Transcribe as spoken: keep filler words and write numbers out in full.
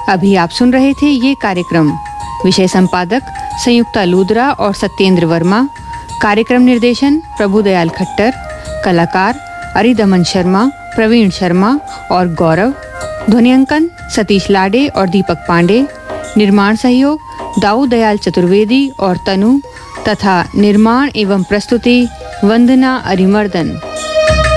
अभी आप सुन रहे थे ये कार्यक्रम। विषय संपादक संयुक्ता लूदरा और सत्येंद्र वर्मा। कार्यक्रम निर्देशन प्रभुदयाल खट्टर। कलाकार अरिदमन शर्मा, प्रवीण शर्मा और गौरव। ध्वनियांकन सतीश लाडे और दीपक पांडे। निर्माण सहयोग दाऊ दयाल चतुर्वेदी और तनु तथा निर्माण एवं प्रस्तुति वंदना अरिमर्दन।